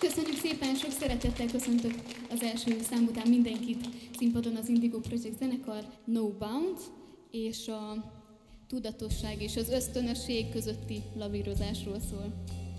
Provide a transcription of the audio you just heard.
Köszönjük szépen, sok szeretettel köszöntök az első szám után mindenkit színpadon az Indigo Project zenekar No Bound, és a tudatosság és az ösztönösség közötti lavírozásról szól.